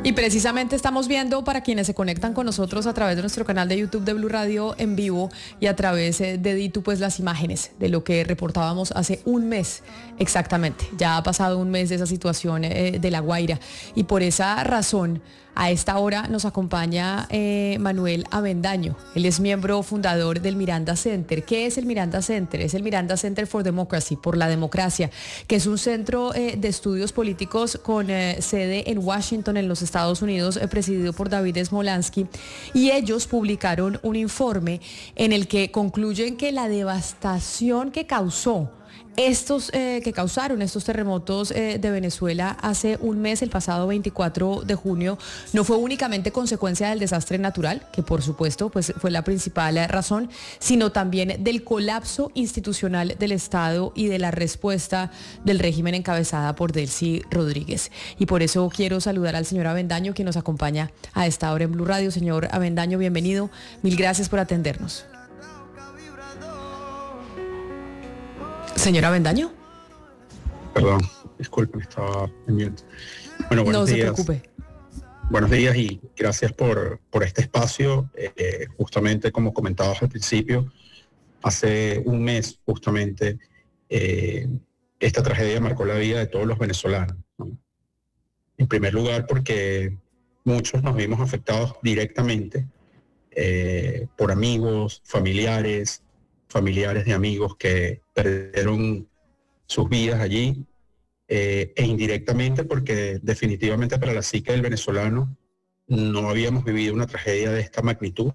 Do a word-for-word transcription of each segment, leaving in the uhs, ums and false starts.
Y precisamente estamos viendo, para quienes se conectan con nosotros a través de nuestro canal de YouTube de Blue Radio en vivo y a través de Ditu, pues las imágenes de lo que reportábamos hace un mes exactamente. Ya ha pasado un mes de esa situación eh, de La Guaira, y por esa razón a esta hora nos acompaña eh, Manuel Avendaño. Él es miembro fundador del Miranda Center. ¿Qué es el Miranda Center? Es el Miranda Center for Democracy, por la democracia, que es un centro eh, de estudios políticos con eh, sede en Washington, en los Estados Unidos, eh, presidido por David Smolansky. Y ellos publicaron un informe en el que concluyen que la devastación que causó Estos eh, que causaron estos terremotos eh, de Venezuela hace un mes, el pasado veinticuatro de junio, no fue únicamente consecuencia del desastre natural, que por supuesto pues, fue la principal razón, sino también del colapso institucional del Estado y de la respuesta del régimen encabezada por Delcy Rodríguez. Y por eso quiero saludar al señor Avendaño, quien nos acompaña a esta hora en Blue Radio. Señor Avendaño, bienvenido. Mil gracias por atendernos. Señor Avendaño. Perdón, disculpe, estaba pendiente. Bueno, buenos días. No se días. preocupe. Buenos días y gracias por, por este espacio. Eh, justamente como comentabas al principio, hace un mes justamente eh, esta tragedia marcó la vida de todos los venezolanos, ¿no? En primer lugar porque muchos nos vimos afectados directamente eh, por amigos, familiares, familiares de amigos que perdieron sus vidas allí, eh, e indirectamente porque definitivamente para la psique del venezolano no habíamos vivido una tragedia de esta magnitud,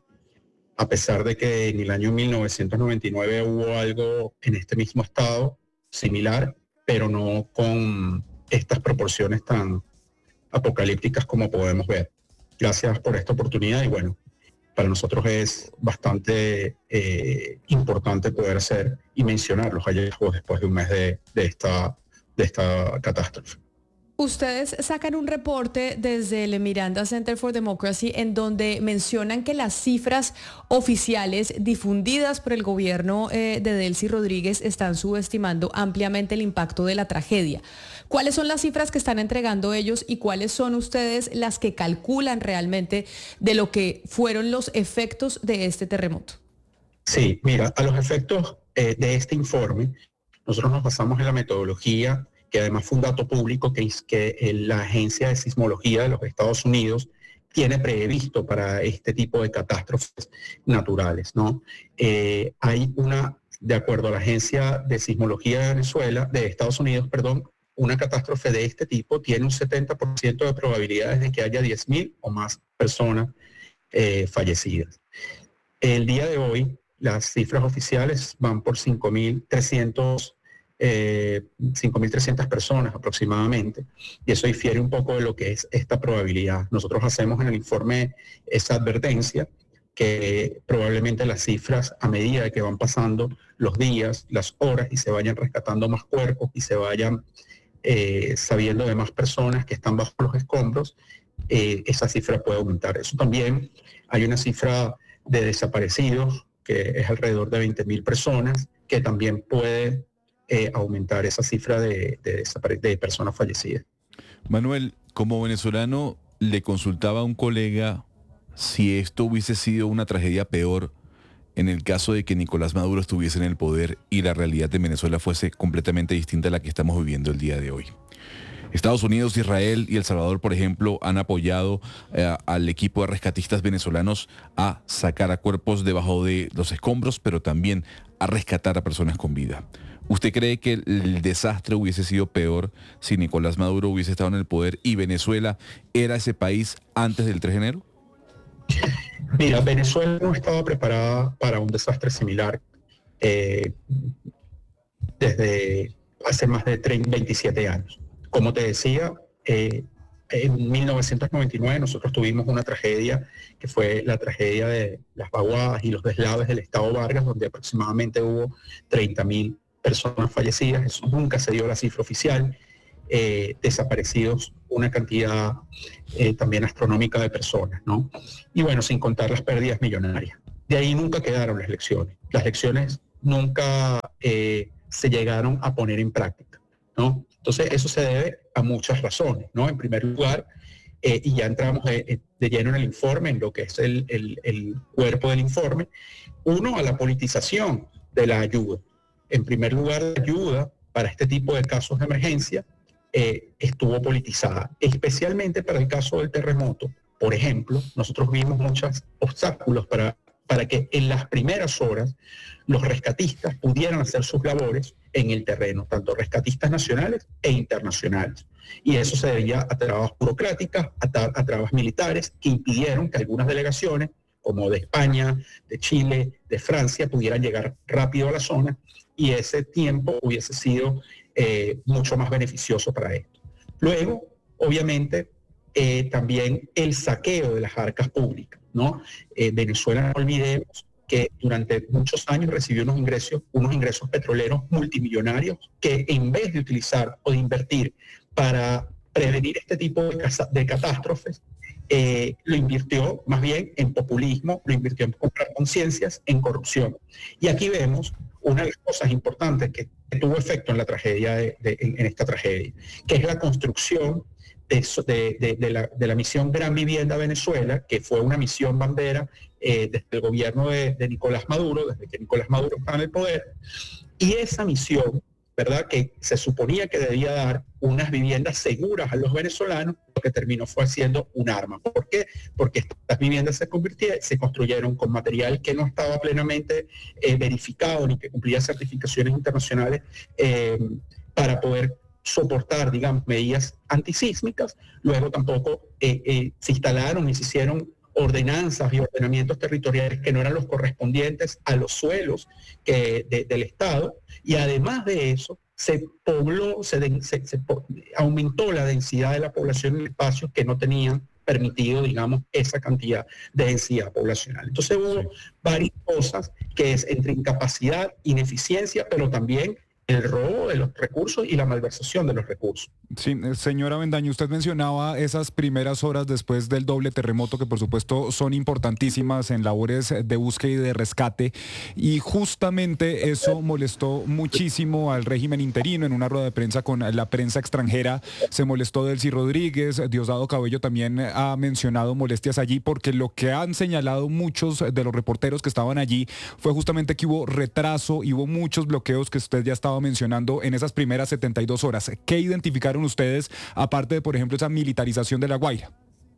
a pesar de que en el año mil novecientos noventa y nueve hubo algo en este mismo estado similar, pero no con estas proporciones tan apocalípticas como podemos ver. Gracias por esta oportunidad y bueno, para nosotros es bastante eh, importante poder hacer y mencionar los hallazgos después de un mes de, de, esta, de esta catástrofe. Ustedes sacan un reporte desde el Miranda Center for Democracy en donde mencionan que las cifras oficiales difundidas por el gobierno eh, de Delcy Rodríguez están subestimando ampliamente el impacto de la tragedia. ¿Cuáles son las cifras que están entregando ellos y cuáles son ustedes las que calculan realmente de lo que fueron los efectos de este terremoto? Sí, mira, a los efectos eh, de este informe, nosotros nos basamos en la metodología, que además fue un dato público que, que la Agencia de Sismología de los Estados Unidos tiene previsto para este tipo de catástrofes naturales, ¿no? Eh, hay una, de acuerdo a la Agencia de Sismología de Venezuela, de Estados Unidos, perdón, una catástrofe de este tipo tiene un setenta por ciento de probabilidades de que haya diez mil o más personas eh, fallecidas. El día de hoy, las cifras oficiales van por cinco mil trescientas eh, personas aproximadamente, y eso difiere un poco de lo que es esta probabilidad. Nosotros hacemos en el informe esa advertencia que probablemente las cifras, a medida que van pasando los días, las horas, y se vayan rescatando más cuerpos y se vayan eh, sabiendo de más personas que están bajo los escombros, eh, esa cifra puede aumentar. Eso también, hay una cifra de desaparecidos que es alrededor de veinte mil personas, que también puede eh, aumentar esa cifra de, de, de personas fallecidas. Manuel, como venezolano, le consultaba a un colega si esto hubiese sido una tragedia peor en el caso de que Nicolás Maduro estuviese en el poder y la realidad de Venezuela fuese completamente distinta a la que estamos viviendo el día de hoy. Estados Unidos, Israel y El Salvador, por ejemplo, han apoyado eh, al equipo de rescatistas venezolanos a sacar a cuerpos debajo de los escombros, pero también a rescatar a personas con vida. ¿Usted cree que el desastre hubiese sido peor si Nicolás Maduro hubiese estado en el poder y Venezuela era ese país antes del tres de enero? Mira, Venezuela no estaba preparada para un desastre similar eh, desde hace más de treinta, veintisiete años. Como te decía, eh, en mil novecientos noventa y nueve nosotros tuvimos una tragedia que fue la tragedia de las vaguadas y los deslaves del Estado Vargas, donde aproximadamente hubo treinta mil personas fallecidas. Eso nunca se dio la cifra oficial. Eh, desaparecidos una cantidad eh, también astronómica de personas, ¿no? Y bueno, sin contar las pérdidas millonarias. De ahí nunca quedaron las lecciones. Las lecciones nunca eh, se llegaron a poner en práctica, ¿no? Entonces eso se debe a muchas razones, ¿no? En primer lugar, eh, y ya entramos de, de lleno en el informe, en lo que es el, el, el cuerpo del informe. Uno, a la politización de la ayuda. En primer lugar, la ayuda para este tipo de casos de emergencia eh, estuvo politizada, especialmente para el caso del terremoto. Por ejemplo, nosotros vimos muchos obstáculos para, para que en las primeras horas los rescatistas pudieran hacer sus labores en el terreno, tanto rescatistas nacionales e internacionales. Y eso se debía a trabas burocráticas, a, a trabas militares que impidieron que algunas delegaciones, como de España, de Chile, de Francia, pudieran llegar rápido a la zona, y ese tiempo hubiese sido eh, mucho más beneficioso para esto. Luego, obviamente, eh, también el saqueo de las arcas públicas, ¿no? Eh, Venezuela, no olvidemos que durante muchos años recibió unos ingresos, unos ingresos petroleros multimillonarios que, en vez de utilizar o de invertir para prevenir este tipo de, de catástrofes, eh, lo invirtió más bien en populismo, lo invirtió en comprar conciencias, en corrupción. Y aquí vemos una de las cosas importantes que tuvo efecto en la tragedia, de, de, en, en esta tragedia, que es la construcción de, de, de, de, la, de la misión Gran Vivienda Venezuela, que fue una misión bandera eh, desde el gobierno de, de Nicolás Maduro, desde que Nicolás Maduro estaba en el poder. Y esa misión, ¿verdad?, que se suponía que debía dar unas viviendas seguras a los venezolanos, lo que terminó fue haciendo un arma. ¿Por qué? Porque estas viviendas se convirtieron, se construyeron con material que no estaba plenamente eh, verificado ni que cumplía certificaciones internacionales eh, para poder soportar, digamos, medidas antisísmicas. Luego tampoco eh, eh, se instalaron y se hicieron ordenanzas y ordenamientos territoriales que no eran los correspondientes a los suelos que, de, del Estado, y además de eso se pobló, se, se, se aumentó la densidad de la población en espacios que no tenían permitido, digamos, esa cantidad de densidad poblacional. Entonces hubo sí. varias cosas, que es entre incapacidad, ineficiencia, pero también el robo de los recursos y la malversación de los recursos. Sí, señora Avendaño, usted mencionaba esas primeras horas después del doble terremoto, que por supuesto son importantísimas en labores de búsqueda y de rescate, y justamente eso molestó muchísimo al régimen interino. En una rueda de prensa con la prensa extranjera se molestó Delcy Rodríguez. Diosdado Cabello también ha mencionado molestias allí, porque lo que han señalado muchos de los reporteros que estaban allí fue justamente que hubo retraso y hubo muchos bloqueos que usted ya estaba mencionando en esas primeras setenta y dos horas. ¿Qué identificaron ustedes, aparte de, por ejemplo, esa militarización de La Guaira?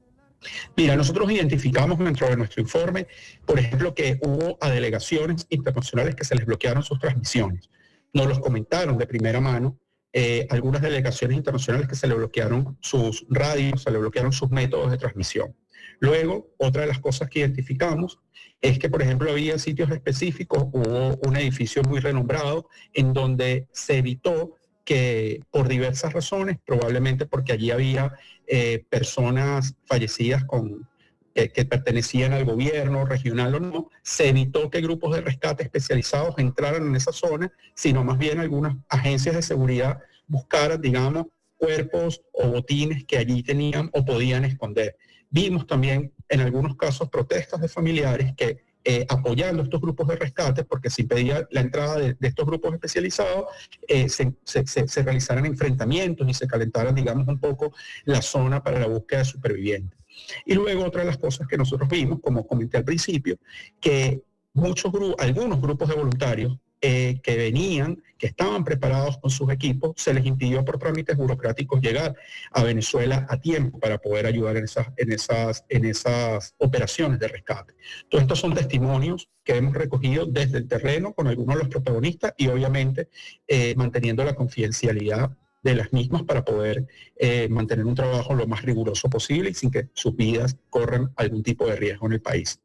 Mira, nosotros identificamos dentro de nuestro informe, por ejemplo, que hubo a delegaciones internacionales que se les bloquearon sus transmisiones. Nos los comentaron de primera mano eh, algunas delegaciones internacionales que se le bloquearon sus radios, se le bloquearon sus métodos de transmisión. Luego, otra de las cosas que identificamos es que, por ejemplo, había sitios específicos, hubo un edificio muy renombrado en donde se evitó que, por diversas razones, probablemente porque allí había eh, personas fallecidas con, eh, que pertenecían al gobierno regional o no, se evitó que grupos de rescate especializados entraran en esa zona, sino más bien algunas agencias de seguridad buscaran, digamos, cuerpos o botines que allí tenían o podían esconder. Vimos también en algunos casos protestas de familiares que eh, apoyando estos grupos de rescate, porque se impedía la entrada de, de estos grupos especializados, eh, se, se, se, se realizaran enfrentamientos y se calentaran, digamos, un poco la zona para la búsqueda de supervivientes. Y luego otra de las cosas que nosotros vimos, como comenté al principio, que muchos grupos, algunos grupos de voluntarios eh, que venían, que estaban preparados con sus equipos, se les impidió por trámites burocráticos llegar a Venezuela a tiempo para poder ayudar en esas, en esas, en esas operaciones de rescate. Todos estos son testimonios que hemos recogido desde el terreno con algunos de los protagonistas y obviamente eh, manteniendo la confidencialidad de las mismas para poder eh, mantener un trabajo lo más riguroso posible y sin que sus vidas corran algún tipo de riesgo en el país.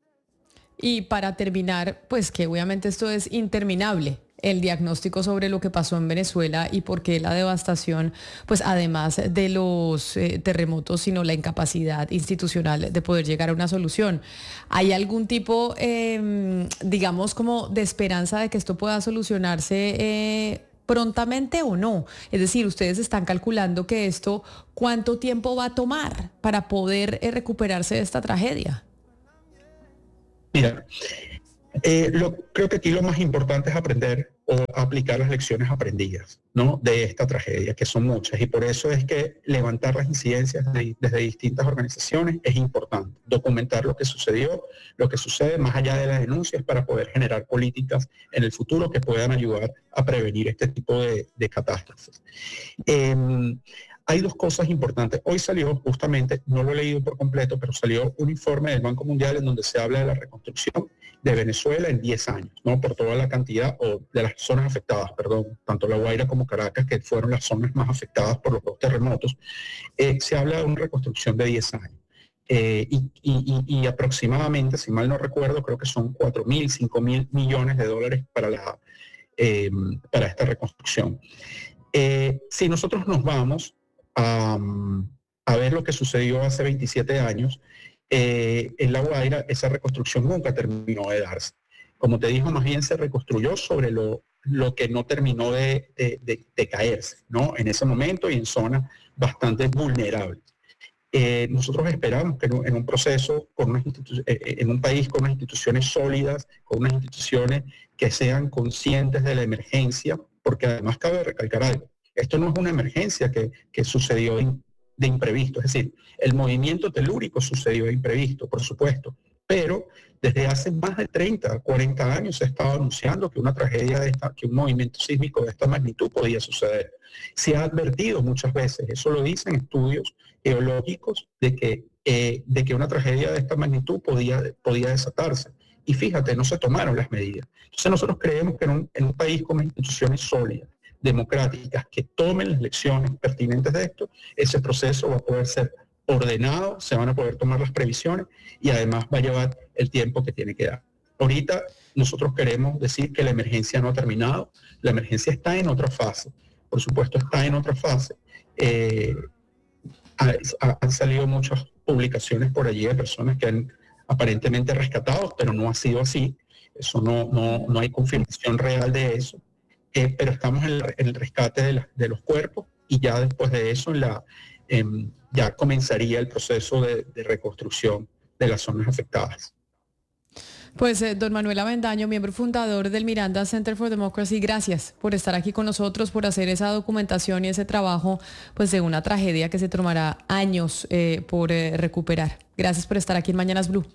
Y para terminar, pues que obviamente esto es interminable, el diagnóstico sobre lo que pasó en Venezuela y por qué la devastación, pues además de los eh, terremotos, sino la incapacidad institucional de poder llegar a una solución. ¿Hay algún tipo, eh, digamos, como de esperanza de que esto pueda solucionarse eh, prontamente o no? Es decir, ustedes están calculando que esto, ¿cuánto tiempo va a tomar para poder eh, recuperarse de esta tragedia? Mira, Eh, lo, creo que aquí lo más importante es aprender o aplicar las lecciones aprendidas, ¿no?, de esta tragedia, que son muchas, y por eso es que levantar las incidencias de, desde distintas organizaciones es importante, documentar lo que sucedió, lo que sucede más allá de las denuncias para poder generar políticas en el futuro que puedan ayudar a prevenir este tipo de, de catástrofes. Eh, Hay dos cosas importantes. Hoy salió justamente, no lo he leído por completo, pero salió un informe del Banco Mundial en donde se habla de la reconstrucción de Venezuela en diez años, ¿no?, por toda la cantidad, o de las zonas afectadas, perdón, tanto La Guaira como Caracas, que fueron las zonas más afectadas por los dos terremotos. Eh, se habla de una reconstrucción de diez años. Eh, y, y, y aproximadamente, si mal no recuerdo, creo que son cuatro mil, cinco mil millones de dólares para, la, eh, para esta reconstrucción. Eh, si nosotros nos vamos A, a ver lo que sucedió hace veintisiete años, eh, en La Guaira esa reconstrucción nunca terminó de darse. Como te digo, más bien se reconstruyó sobre lo, lo que no terminó de, de, de, de caerse, ¿no?, en ese momento y en zonas bastante vulnerables. Eh, nosotros esperamos que en un proceso, con unas eh, en un país con unas instituciones sólidas, con unas instituciones que sean conscientes de la emergencia, porque además cabe recalcar algo. Esto no es una emergencia que, que sucedió de, de imprevisto, es decir, el movimiento telúrico sucedió de imprevisto, por supuesto, pero desde hace más de treinta, cuarenta años se estaba anunciando que una tragedia de esta, que un movimiento sísmico de esta magnitud podía suceder. Se ha advertido muchas veces, eso lo dicen estudios geológicos, de que, eh, de que una tragedia de esta magnitud podía, podía desatarse. Y fíjate, no se tomaron las medidas. Entonces nosotros creemos que en un, en un país con instituciones sólidas, democráticas, que tomen las lecciones pertinentes de esto, ese proceso va a poder ser ordenado, se van a poder tomar las previsiones y además va a llevar el tiempo que tiene que dar. Ahorita nosotros queremos decir que la emergencia no ha terminado, la emergencia está en otra fase, por supuesto está en otra fase. Eh, ha, ha, han salido muchas publicaciones por allí de personas que han aparentemente rescatado, pero no ha sido así, eso no, no, no hay confirmación real de eso. Eh, pero estamos en el, en el rescate de, la, de los cuerpos y ya después de eso en la, eh, ya comenzaría el proceso de, de reconstrucción de las zonas afectadas. Pues eh, don Manuel Avendaño, miembro fundador del Miranda Center for Democracy, gracias por estar aquí con nosotros, por hacer esa documentación y ese trabajo, pues, de una tragedia que se tomará años eh, por eh, recuperar. Gracias por estar aquí en Mañanas Blue.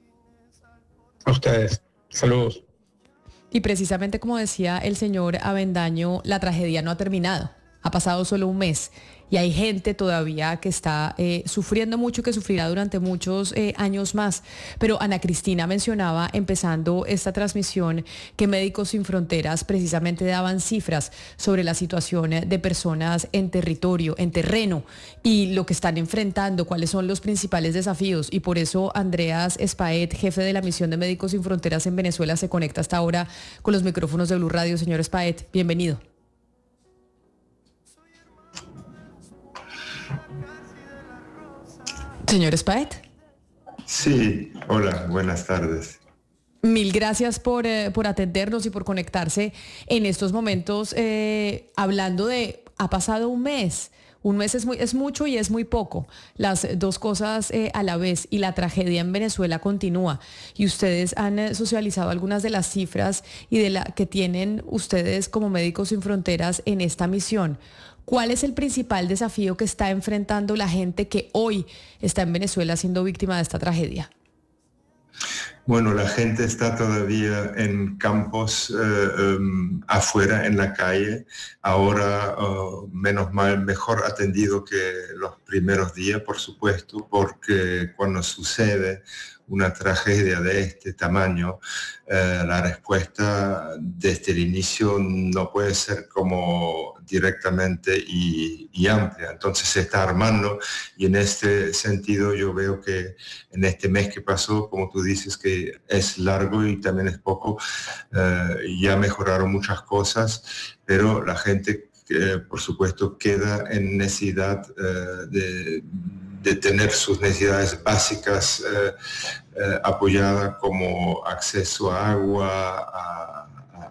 A ustedes. Saludos. Y precisamente como decía el señor Avendaño, la tragedia no ha terminado. Ha pasado solo un mes y hay gente todavía que está eh, sufriendo mucho, que sufrirá durante muchos eh, años más. Pero Ana Cristina mencionaba, empezando esta transmisión, que Médicos Sin Fronteras precisamente daban cifras sobre la situación de personas en territorio, en terreno, y lo que están enfrentando, cuáles son los principales desafíos. Y por eso Andreas Spaet, jefe de la misión de Médicos Sin Fronteras en Venezuela, se conecta hasta ahora con los micrófonos de Blue Radio. Señor Spaet, bienvenido. Señor Spaet. Sí, hola, buenas tardes. Mil gracias por, eh, por atendernos y por conectarse en estos momentos, eh, hablando de, ha pasado un mes. Un mes es, muy, es mucho y es muy poco, las dos cosas eh, a la vez, y la tragedia en Venezuela continúa. Y ustedes han eh, socializado algunas de las cifras y de la que tienen ustedes como Médicos Sin Fronteras en esta misión. ¿Cuál es el principal desafío que está enfrentando la gente que hoy está en Venezuela siendo víctima de esta tragedia? Bueno, la gente está todavía en campos eh, um, afuera, en la calle, ahora uh, menos mal, mejor atendido que los primeros días, por supuesto, porque cuando sucede una tragedia de este tamaño, eh, la respuesta desde el inicio no puede ser como directamente y, y amplia. Entonces se está armando, y en este sentido yo veo que en este mes que pasó, como tú dices, que es largo y también es poco, eh, ya mejoraron muchas cosas, pero la gente, eh, por supuesto, queda en necesidad eh, de, de tener sus necesidades básicas eh, eh, apoyadas, como acceso a agua, a,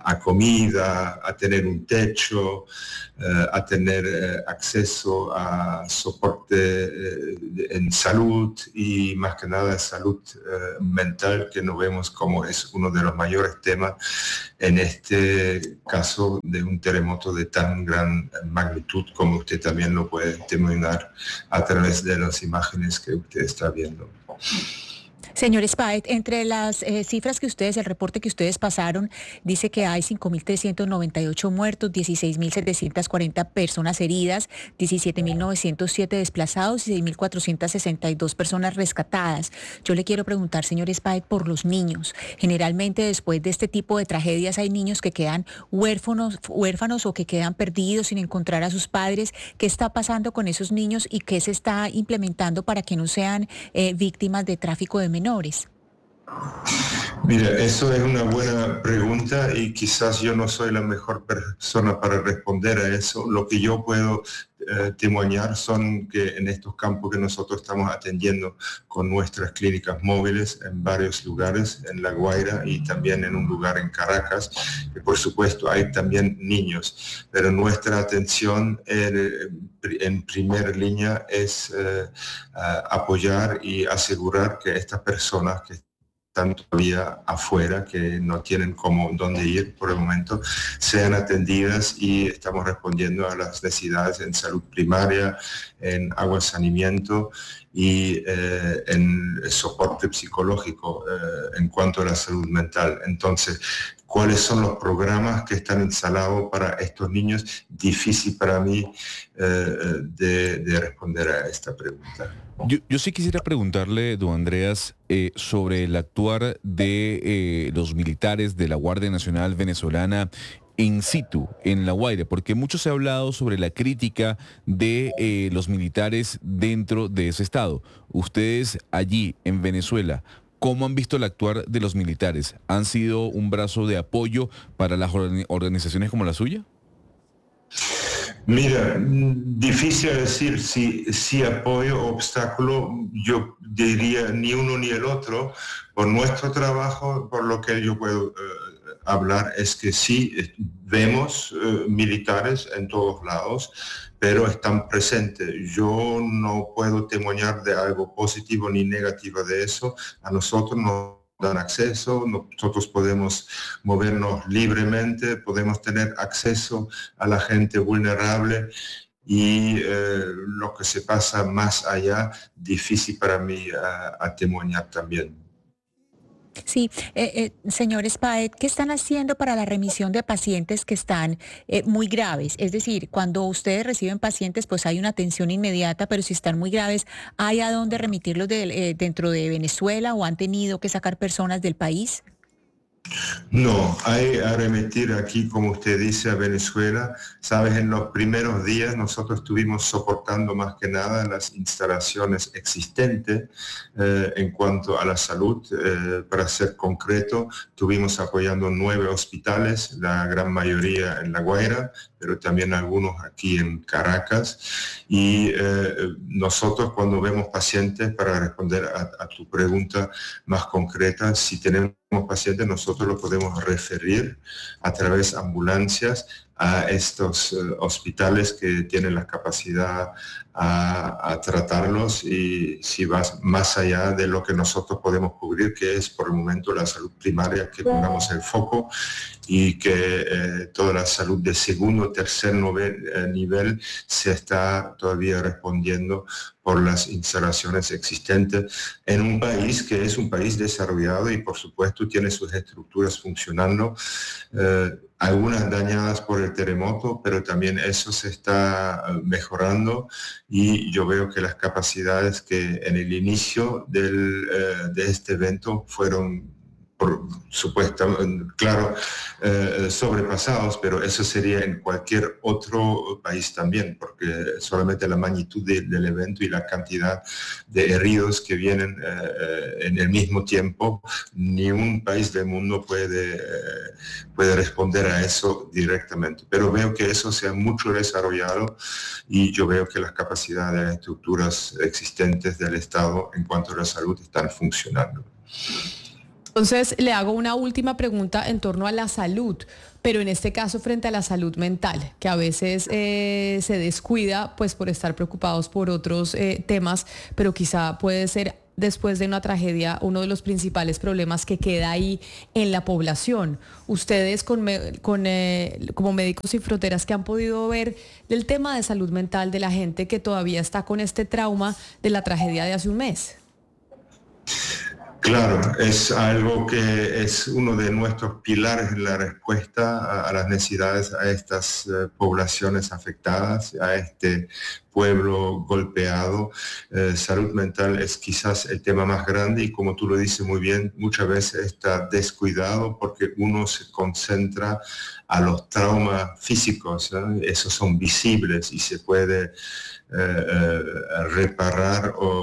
a comida, a tener un techo, eh, a tener eh, acceso a soporte eh, en salud y más que nada salud eh, mental, que no vemos como es uno de los mayores temas en este caso de un terremoto de tan gran magnitud, como usted también lo puede terminar a través de las imágenes que usted está viendo. Señor Spaet, entre las eh, cifras que ustedes, el reporte que ustedes pasaron, dice que hay cinco mil trescientos noventa y ocho muertos, dieciséis mil setecientas cuarenta personas heridas, diecisiete mil novecientos siete desplazados y seis mil cuatrocientas sesenta y dos personas rescatadas. Yo le quiero preguntar, señor Spaet, por los niños. Generalmente después de este tipo de tragedias hay niños que quedan huérfanos, huérfanos o que quedan perdidos sin encontrar a sus padres. ¿Qué está pasando con esos niños y qué se está implementando para que no sean eh, víctimas de tráfico de menores? Mira, eso es una buena pregunta y quizás yo no soy la mejor persona para responder a eso. Lo que yo puedo eh, testimoniar son que en estos campos que nosotros estamos atendiendo con nuestras clínicas móviles en varios lugares, en La Guaira y también en un lugar en Caracas, que por supuesto hay también niños, pero nuestra atención en, en primera línea es eh, apoyar y asegurar que estas personas que están todavía afuera, que no tienen cómo dónde ir por el momento, sean atendidas, y estamos respondiendo a las necesidades en salud primaria, en agua y saneamiento y eh, en soporte psicológico eh, en cuanto a la salud mental. Entonces, ¿cuáles son los programas que están instalados para estos niños? Difícil para mí eh, de, de responder a esta pregunta. Yo, yo sí quisiera preguntarle, don Andreas, eh, sobre el actuar de eh, los militares de la Guardia Nacional Venezolana in situ, en La Guaira, porque mucho se ha hablado sobre la crítica de eh, los militares dentro de ese estado. Ustedes allí, en Venezuela, ¿cómo han visto el actuar de los militares? ¿Han sido un brazo de apoyo para las organizaciones como la suya? Mira, difícil decir si, si apoyo o obstáculo. Yo diría ni uno ni el otro. Por nuestro trabajo, por lo que yo puedo eh, hablar, es que sí vemos eh, militares en todos lados, pero están presentes. Yo no puedo testimoniar de algo positivo ni negativo de eso. A nosotros nos dan acceso, nosotros podemos movernos libremente, podemos tener acceso a la gente vulnerable, y eh, lo que se pasa más allá, difícil para mí a, a testimoniar también. Sí, eh, eh, señor Spaet, ¿qué están haciendo para la remisión de pacientes que están eh, muy graves? Es decir, cuando ustedes reciben pacientes, pues hay una atención inmediata, pero si están muy graves, ¿hay a dónde remitirlos de, eh, dentro de Venezuela, o han tenido que sacar personas del país? No, hay a remitir aquí, como usted dice, a Venezuela. Sabes, en los primeros días nosotros estuvimos soportando más que nada las instalaciones existentes eh, en cuanto a la salud. Eh, para ser concreto, estuvimos apoyando nueve hospitales, la gran mayoría en La Guaira, pero también algunos aquí en Caracas. Y eh, nosotros, cuando vemos pacientes, para responder a, a tu pregunta más concreta, si tenemos pacientes, nosotros los podemos referir a través de ambulancias a estos uh, hospitales que tienen la capacidad a, a tratarlos, y si vas más allá de lo que nosotros podemos cubrir, que es por el momento la salud primaria, que pongamos el foco, y que eh, toda la salud de segundo, tercer nivel, eh, nivel se está todavía respondiendo por las instalaciones existentes en un país que es un país desarrollado y por supuesto tiene sus estructuras funcionando, eh, algunas dañadas por el terremoto, pero también eso se está mejorando, y yo veo que las capacidades que en el inicio del, eh, de este evento fueron, por supuesto, claro, eh, sobrepasados, pero eso sería en cualquier otro país también, porque solamente la magnitud de, del evento y la cantidad de heridos que vienen eh, en el mismo tiempo, ni un país del mundo puede, eh, puede responder a eso directamente. Pero veo que eso se ha mucho desarrollado, y yo veo que las capacidades de las estructuras existentes del Estado en cuanto a la salud están funcionando. Entonces, le hago una última pregunta en torno a la salud, pero en este caso frente a la salud mental, que a veces eh, se descuida pues por estar preocupados por otros eh, temas, pero quizá puede ser después de una tragedia uno de los principales problemas que queda ahí en la población. Ustedes con, con, eh, como Médicos Sin Fronteras, ¿qué han podido ver del tema de salud mental de la gente que todavía está con este trauma de la tragedia de hace un mes? Claro, es algo que es uno de nuestros pilares en la respuesta a, a las necesidades a estas eh, poblaciones afectadas, a este pueblo golpeado. Eh, salud mental es quizás el tema más grande y, como tú lo dices muy bien, muchas veces está descuidado porque uno se concentra a los traumas físicos, ¿eh? Esos son visibles y se puede eh, eh, reparar o,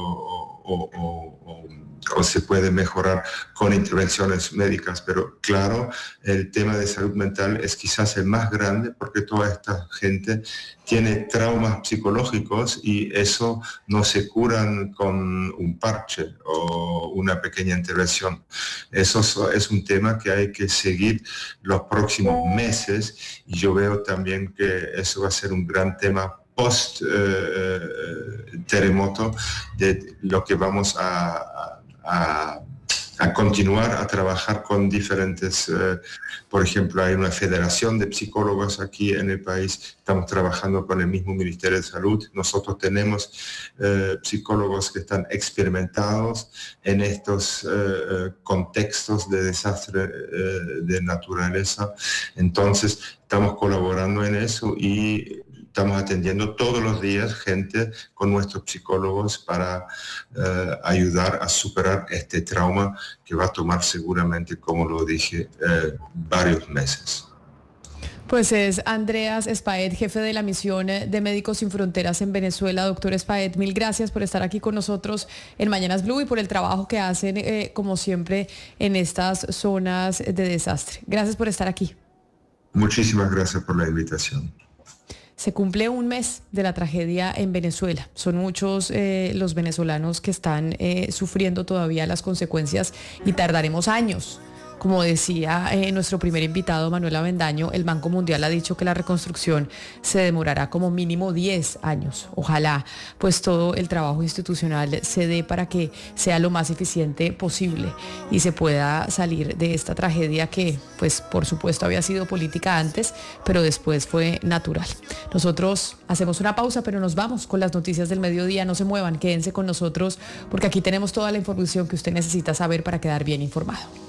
o, o, o o se puede mejorar con intervenciones médicas, pero claro, el tema de salud mental es quizás el más grande porque toda esta gente tiene traumas psicológicos y eso no se curan con un parche o una pequeña intervención. Eso es un tema que hay que seguir los próximos meses y yo veo también que eso va a ser un gran tema post eh, terremoto de lo que vamos a, a A, a continuar a trabajar con diferentes, eh, por ejemplo, hay una federación de psicólogos aquí en el país, estamos trabajando con el mismo Ministerio de Salud, nosotros tenemos eh, psicólogos que están experimentados en estos eh, contextos de desastre eh, de naturaleza, entonces estamos colaborando en eso y estamos atendiendo todos los días gente con nuestros psicólogos para eh, ayudar a superar este trauma que va a tomar seguramente, como lo dije, eh, varios meses. Pues es Andreas Spaet, jefe de la misión de Médicos Sin Fronteras en Venezuela. Doctor Spaet, mil gracias por estar aquí con nosotros en Mañanas Blue y por el trabajo que hacen, eh, como siempre, en estas zonas de desastre. Gracias por estar aquí. Muchísimas gracias por la invitación. Se cumple un mes de la tragedia en Venezuela. Son muchos eh, los venezolanos que están eh, sufriendo todavía las consecuencias y tardaremos años. Como decía eh, nuestro primer invitado, Manuel Avendaño, el Banco Mundial ha dicho que la reconstrucción se demorará como mínimo diez años. Ojalá pues todo el trabajo institucional se dé para que sea lo más eficiente posible y se pueda salir de esta tragedia que pues por supuesto había sido política antes, pero después fue natural. Nosotros hacemos una pausa, pero nos vamos con las noticias del mediodía. No se muevan, quédense con nosotros porque aquí tenemos toda la información que usted necesita saber para quedar bien informado.